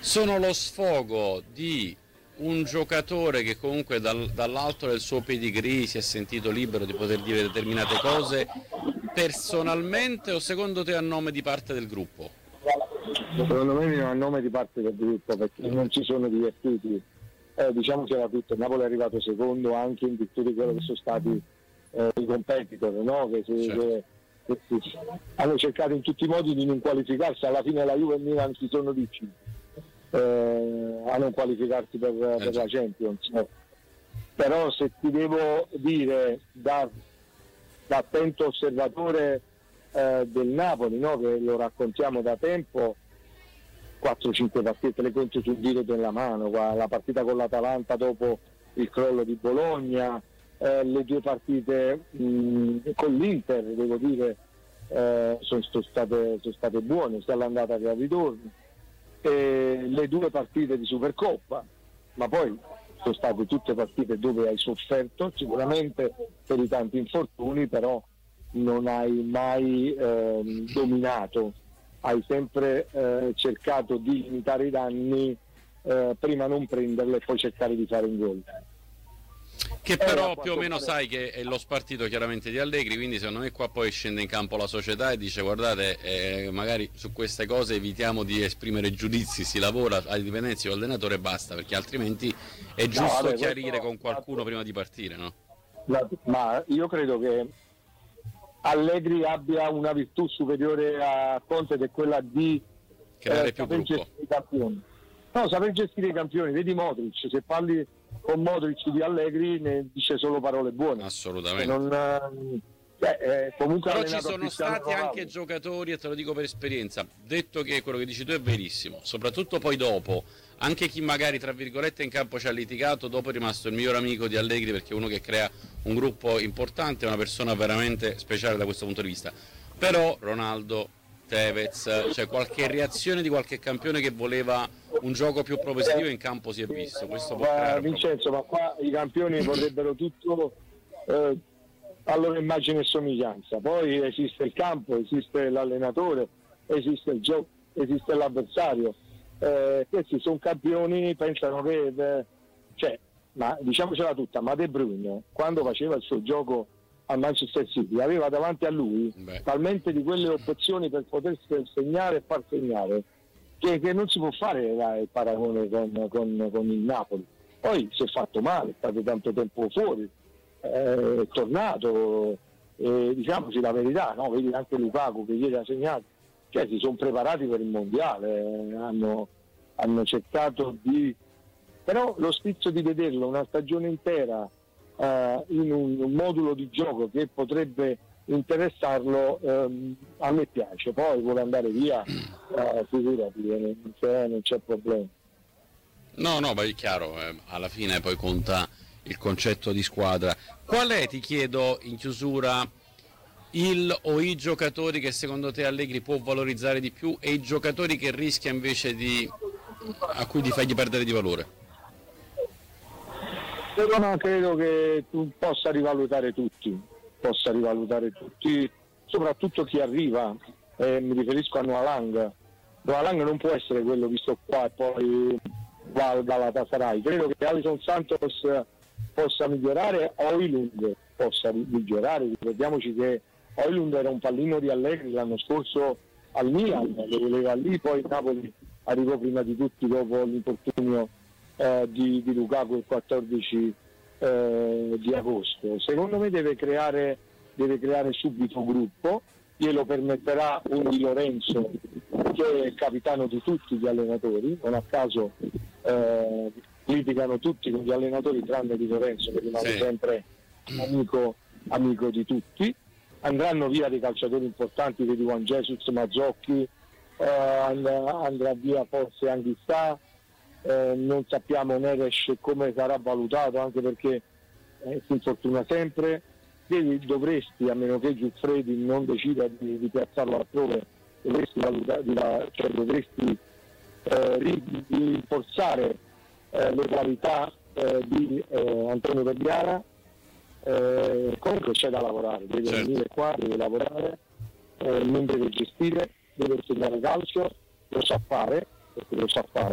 sono lo sfogo di un giocatore che comunque dall'alto del suo pedigree si è sentito libero di poter dire determinate cose personalmente, o secondo te a nome di parte del gruppo? Secondo me non a nome di parte del gruppo, perché non ci sono divertiti. Diciamo che era tutto, il Napoli è arrivato secondo anche in virtù di quello che sono stati i competitor, no? Che hanno cercato in tutti i modi di non qualificarsi. Alla fine la Juve e il Milan si sono riusciti a non qualificarsi per la Champions. Però se ti devo dire da attento osservatore del Napoli, no? Che lo raccontiamo da tempo, 4-5 partite le conto sul dito della mano, la partita con l'Atalanta dopo il crollo di Bologna, le 2 partite con l'Inter, devo dire, sono state buone sia all'andata che al ritorno, e le 2 partite di Supercoppa, ma poi sono state tutte partite dove hai sofferto sicuramente per i tanti infortuni, però non hai mai dominato, hai sempre cercato di limitare i danni, prima non prenderle e poi cercare di fare un gol. Che però più o meno sai che è lo spartito chiaramente di Allegri, quindi secondo me qua poi scende in campo la società e dice guardate, magari su queste cose evitiamo di esprimere giudizi, si lavora a dipendenza dell'allenatore e basta, perché altrimenti è giusto chiarire con qualcuno prima di partire, no? Ma io credo che Allegri abbia una virtù superiore a Conte, ed è quella di creare più gruppo. Gestire i campioni. No, saper gestire i campioni. Vedi Modric, se parli con Modric di Allegri ne dice solo parole buone. Assolutamente. Comunque però ci sono stati anche giocatori, e te lo dico per esperienza, detto che quello che dici tu è verissimo, soprattutto poi dopo, anche chi magari tra virgolette in campo ci ha litigato, dopo è rimasto il miglior amico di Allegri, perché è uno che crea un gruppo importante, è una persona veramente speciale da questo punto di vista. Però Ronaldo, Tevez, c'è qualche reazione di qualche campione che voleva un gioco più propositivo, in campo si è visto. Questo può creare Vincenzo, ma qua i campioni vorrebbero tutto a loro immagine e somiglianza. Poi esiste il campo, esiste l'allenatore, esiste il gioco, esiste l'avversario. Questi sono campioni, pensano che ma diciamocela tutta, ma De Bruyne quando faceva il suo gioco al Manchester City aveva davanti a lui talmente di quelle opzioni per poter segnare e far segnare che non si può fare il paragone con il Napoli. Poi si è fatto male, è stato tanto tempo fuori, è tornato, diciamoci la verità, no? Vedi anche Lukaku che ieri ha segnato, cioè si sono preparati per il mondiale, hanno cercato di, però lo stizzo di vederlo una stagione intera in un modulo di gioco che potrebbe interessarlo, a me piace. Poi vuole andare via, figurati, non c'è problema. No, ma è chiaro, alla fine poi conta il concetto di squadra. Qual è, ti chiedo in chiusura, il o i giocatori che secondo te Allegri può valorizzare di più, e i giocatori che rischia invece a cui di fargli perdere di valore? Però credo che tu possa rivalutare tutti, soprattutto chi arriva, mi riferisco a Noah Lang. Noah Lang non può essere quello visto qua e poi va al Galatasaray. Credo che Alisson Santos possa migliorare, Højlund possa migliorare. Ricordiamoci che Højlund era un pallino di Allegri l'anno scorso al Milan, lo voleva lì, poi il Napoli arrivò prima di tutti dopo l'infortunio di Lukaku il 14 di agosto. Secondo me deve creare subito gruppo, glielo permetterà un Di Lorenzo che è capitano di tutti gli allenatori, non a caso litigano tutti con gli allenatori tranne Di Lorenzo, che rimane sempre amico di tutti. Andranno via dei calciatori importanti, vedi Juan Jesus, Mazzocchi, andrà via forse Anghissà, non sappiamo Neres come sarà valutato, anche perché si infortuna sempre. Dovresti, a meno che Giuffredi non decida di piazzarlo altrove, dovresti rinforzare le qualità di Antonio Vergara. Comunque c'è da lavorare, deve venire qua, deve lavorare, non deve gestire, deve insegnare calcio, lo sa fare, perché lo sa fare,